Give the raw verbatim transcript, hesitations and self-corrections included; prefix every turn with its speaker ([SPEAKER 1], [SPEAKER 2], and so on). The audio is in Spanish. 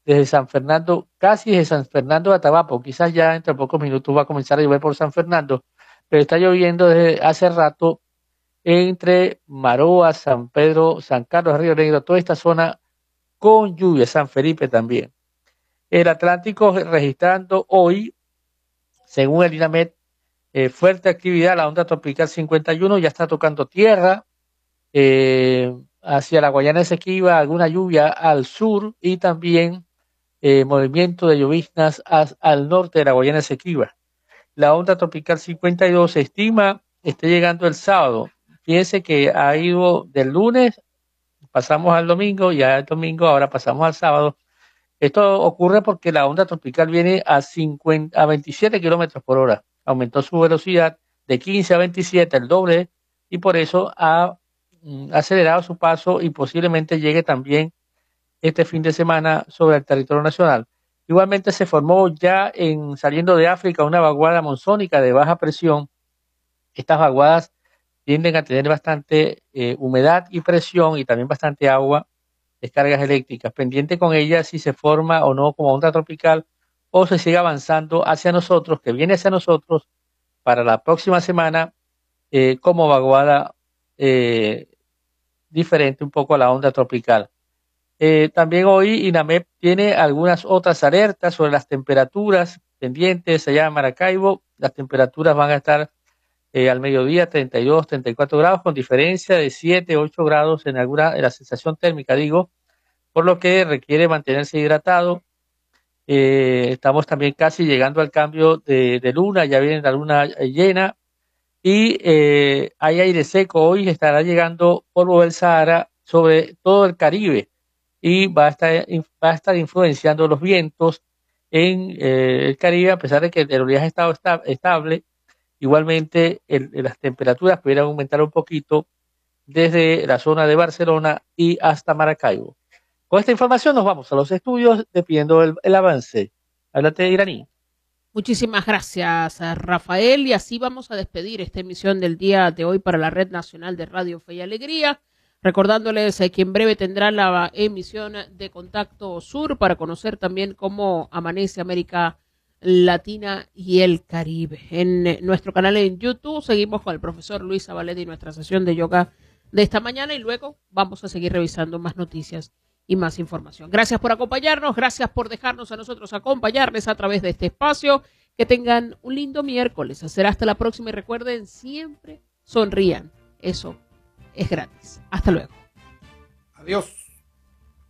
[SPEAKER 1] desde San Fernando, casi desde San Fernando de Atabapo. Quizás ya entre pocos minutos va a comenzar a llover por San Fernando, pero está lloviendo desde hace rato entre Maroa, San Pedro, San Carlos, Río Negro, toda esta zona con lluvia, San Felipe también. El Atlántico registrando hoy, según el INAMED, eh, fuerte actividad, la onda tropical cincuenta y uno ya está tocando tierra, eh, hacia la Guayana Esequiba, alguna lluvia al sur y también eh, movimiento de lloviznas as, al norte de la Guayana Esequiba. La onda tropical cincuenta y dos se estima esté llegando el sábado. Fíjense que ha ido del lunes, pasamos al domingo, ya el domingo, ahora pasamos al sábado. Esto ocurre porque la onda tropical viene a, cincuenta, a veintisiete kilómetros por hora. Aumentó su velocidad de quince a veintisiete, el doble, y por eso ha mm, acelerado su paso y posiblemente llegue también este fin de semana sobre el territorio nacional. Igualmente se formó ya en saliendo de África una vaguada monzónica de baja presión. Estas vaguadas tienden a tener bastante eh, humedad y presión y también bastante agua, descargas eléctricas. Pendiente con ellas si se forma o no como onda tropical o se sigue avanzando hacia nosotros, que viene hacia nosotros para la próxima semana eh, como vaguada eh, diferente un poco a la onda tropical. Eh, también hoy INAMEP tiene algunas otras alertas sobre las temperaturas pendientes allá en Maracaibo. Las temperaturas van a estar eh, al mediodía treinta y dos, treinta y cuatro grados, con diferencia de siete, ocho grados en alguna, en la sensación térmica, digo, por lo que requiere mantenerse hidratado. Eh, estamos también casi llegando al cambio de, de luna, ya viene la luna llena y eh, hay aire seco. Hoy estará llegando polvo del Sahara sobre todo el Caribe y va a estar, va a estar influenciando los vientos en eh, el Caribe, a pesar de que el oleaje ha estado esta, estable. Igualmente el, las temperaturas pudieran aumentar un poquito desde la zona de Barcelona y hasta Maracaibo. Con esta información nos vamos a los estudios dependiendo el, el avance. Háblate, Iraní.
[SPEAKER 2] Muchísimas gracias, Rafael. Y así vamos a despedir esta emisión del día de hoy para la Red Nacional de Radio Fe y Alegría. Recordándoles eh, que en breve tendrá la emisión de Contacto Sur para conocer también cómo amanece América Latina y el Caribe. En eh, nuestro canal en YouTube seguimos con el profesor Luis Zabaleta y nuestra sesión de yoga de esta mañana y luego vamos a seguir revisando más noticias y más información. Gracias por acompañarnos, gracias por dejarnos a nosotros acompañarles a través de este espacio. Que tengan un lindo miércoles. Será hasta la próxima y recuerden, siempre sonrían. Eso es gratis. Hasta luego.
[SPEAKER 3] Adiós.